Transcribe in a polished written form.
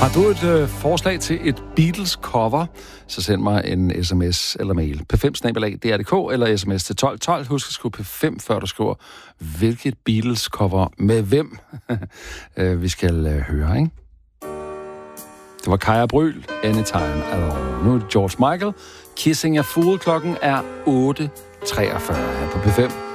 Har du et forslag til et Beatles-cover, så send mig en sms eller mail. P5@dr.dk eller sms til 1212. Husk at skrive P5, før du skriver, hvilket Beatles-cover med hvem vi skal høre, ikke? Det var Kaja Bryl, Anytime at All. Nu er det George Michael, Kissing a Fool. Klokken er 8:43 her på P5.